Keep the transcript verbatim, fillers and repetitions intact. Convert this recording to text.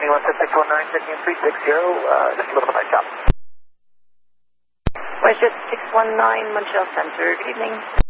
one six six one nine, checking in three six zero, uh, just a little bit of my shop. WestJet six one nine, Montreal Center, good evening.